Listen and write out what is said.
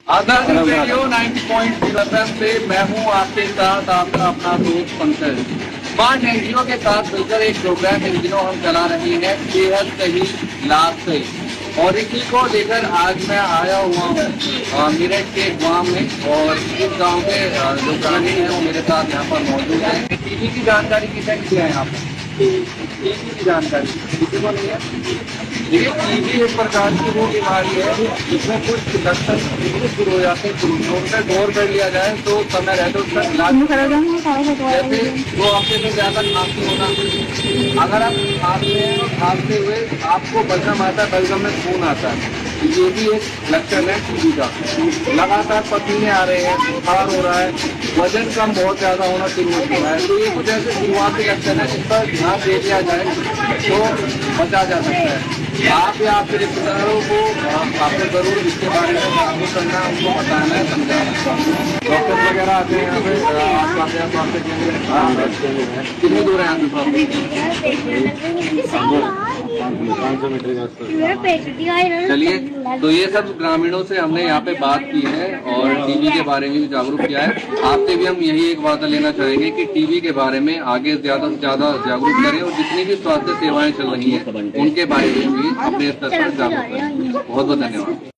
आजादी रेडियो 90.0 से मैं हूँ आपके साथ आपका अपना दोस्त पंकज। 5 एनजीओ के साथ मिलकर एक प्रोग्राम इन दिनों हम चला रहे हैं, सेहत सही लाभ से। और इसी को लेकर आज मैं आया हुआ हूँ मेरठ के गांव में, और इस गांव के जो ग्रामीण है वो मेरे साथ यहाँ पर मौजूद है। टीबी की जानकारी किसे किसे है यहाँ पर? टीबी की जानकारी किसी को नहीं है। देखिए, टीबी एक प्रकार की वो बीमारी है जिसमें कुछ लक्षण शुरू हो जाते हैं। उन पर गौर कर लिया जाए तो समय रहते उसका इलाज। जैसे 2 हफ्ते से ज्यादा खांसी होना, अगर आप खांसते हुए आपको बलगम आता है, बलगम में खून आता है, ये भी एक लक्षण है टीबी का। लगातार पसीने आ रहे हैं, बुखार हो रहा है, वजन कम बहुत ज्यादा होना शुरू हो चुका है, तो ये कुछ ऐसे शुरुआती लक्षण है जिस पर ध्यान दे दिया जाए तो बचा जा सकता है। आप या आपके रिश्तेदारों को आपको जरूर इसके बारे में जागरूक करना, उनको बताना है, समझाना। डॉक्टर वगैरह आते हैं यहाँ पे आपका स्वास्थ्य केंद्र कितनी दूर है यहाँ से? चलिए, तो ये सब ग्रामीणों से हमने यहाँ पे बात की है और टीबी के बारे में भी जागरूक किया है। आपसे भी हम यही एक वादा लेना चाहेंगे कि टीबी के बारे में आगे ज्यादा से ज्यादा जागरूक करें और जितनी भी स्वास्थ्य सेवाएं चल रही हैं उनके बारे में भी अपने स्तर पर जागरूक करें। बहुत बहुत धन्यवाद।